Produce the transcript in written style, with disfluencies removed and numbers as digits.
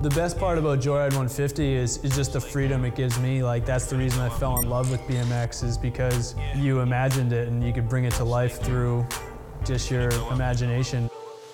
The best part about Joyride 150 is just the freedom it gives me. Like, that's the reason I fell in love with BMX, is because you imagined it and you could bring it to life through just your imagination.